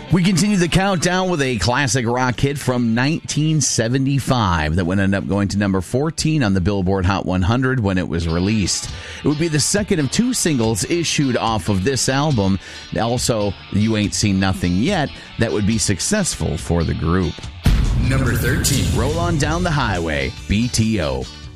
We continue the countdown with a classic rock hit from 1975 that would end up going to number 14 on the Billboard Hot 100 when it was released. It would be the second of two singles issued off of this album. Also, You Ain't Seen Nothing Yet, that would be successful for the group. Number 13. Roll On Down the Highway, BTO.